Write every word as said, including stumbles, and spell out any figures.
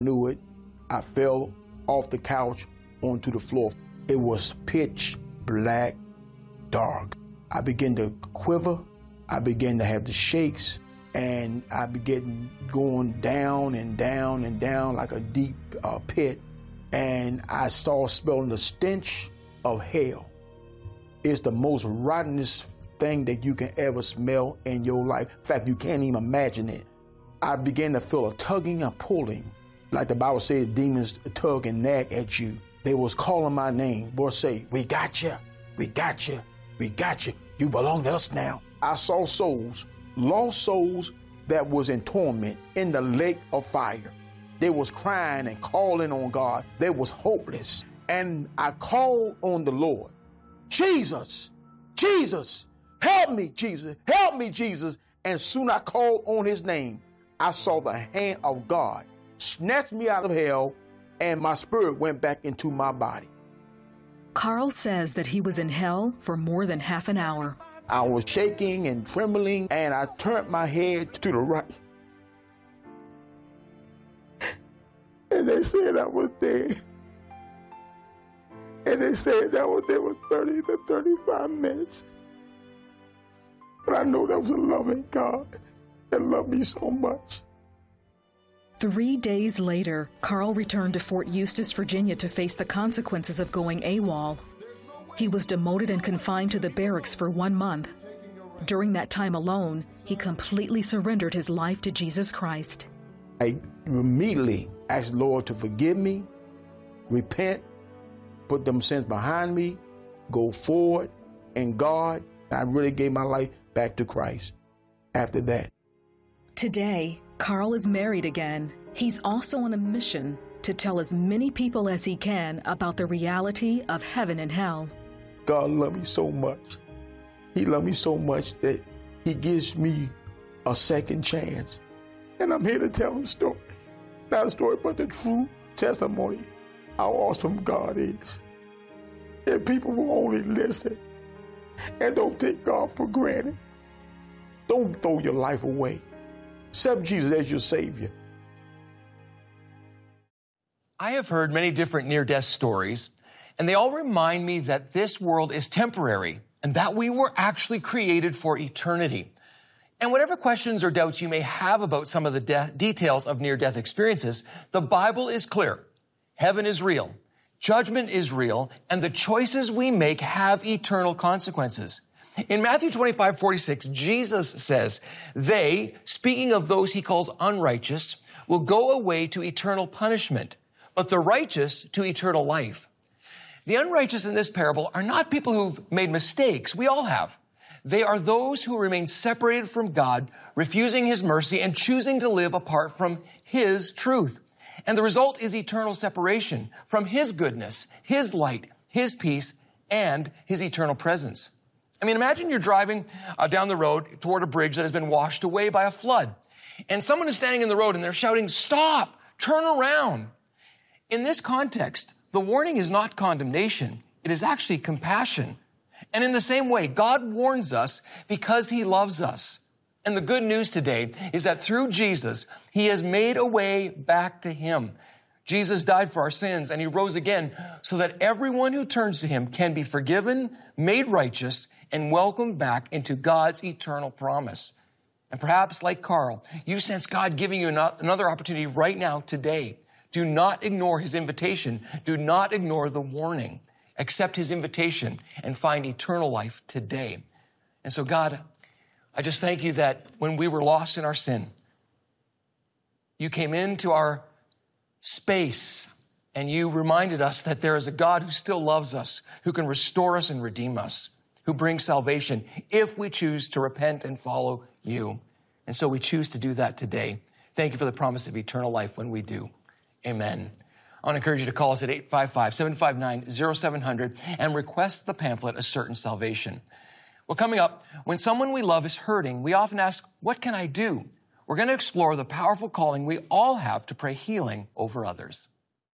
Knew it. I fell off the couch onto the floor. It was pitch black, dark. I began to quiver. I began to have the shakes, and I began going down and down and down like a deep uh, pit. And I started smelling the stench of hell. It's the most rottenest thing that you can ever smell in your life. In fact, you can't even imagine it. I began to feel a tugging and pulling. Like the Bible says, demons tug and nag at you. They was calling my name. Boy, say, we got you, we got you, we got you. You belong to us now. I saw souls, lost souls that was in torment in the lake of fire. They was crying and calling on God. They was hopeless. And I called on the Lord. Jesus, Jesus, help me, Jesus, help me, Jesus. And soon I called on his name. I saw the hand of God snatch me out of hell, and my spirit went back into my body. Carl says that he was in hell for more than half an hour. I was shaking and trembling, and I turned my head to the right. And they said I was dead. And they said that was there was thirty to thirty-five minutes. But I know that was a loving God that loved me so much. Three days later, Carl returned to Fort Eustis, Virginia to face the consequences of going AWOL. He was demoted and confined to the barracks for one month. During that time alone, he completely surrendered his life to Jesus Christ. I immediately asked the Lord to forgive me, repent, put them sins behind me, go forward in God. I really gave my life back to Christ after that. Today, Carl is married again. He's also on a mission to tell as many people as he can about the reality of heaven and hell. God loved me so much. He loved me so much that he gives me a second chance. And I'm here to tell the story. Not a story, but the true testimony how awesome God is. And people will only listen and don't take God for granted. Don't throw your life away. Accept Jesus as your Savior. I have heard many different near-death stories, and they all remind me that this world is temporary and that we were actually created for eternity. And whatever questions or doubts you may have about some of the de- details of near-death experiences, the Bible is clear. Heaven is real, judgment is real, and the choices we make have eternal consequences. In Matthew twenty-five forty-six, Jesus says, they, speaking of those he calls unrighteous, will go away to eternal punishment, but the righteous to eternal life. The unrighteous in this parable are not people who've made mistakes. We all have. They are those who remain separated from God, refusing his mercy and choosing to live apart from his truth. And the result is eternal separation from his goodness, his light, his peace, and his eternal presence. I mean, imagine you're driving uh, down the road toward a bridge that has been washed away by a flood. And someone is standing in the road and they're shouting, "Stop! Turn around!" In this context, the warning is not condemnation. It is actually compassion. And in the same way, God warns us because he loves us. And the good news today is that through Jesus, he has made a way back to him. Jesus died for our sins and he rose again so that everyone who turns to him can be forgiven, made righteous, and welcomed back into God's eternal promise. And perhaps, like Carl, you sense God giving you another opportunity right now, today. Do not ignore his invitation. Do not ignore the warning. Accept his invitation and find eternal life today. And so, God, I just thank you that when we were lost in our sin, you came into our space and you reminded us that there is a God who still loves us, who can restore us and redeem us, who brings salvation if we choose to repent and follow you. And so we choose to do that today. Thank you for the promise of eternal life when we do. Amen. I want to encourage you to call us at eight five five, seven five nine, zero seven zero zero and request the pamphlet, A Certain Salvation. Well, coming up, when someone we love is hurting, we often ask, what can I do? We're going to explore the powerful calling we all have to pray healing over others.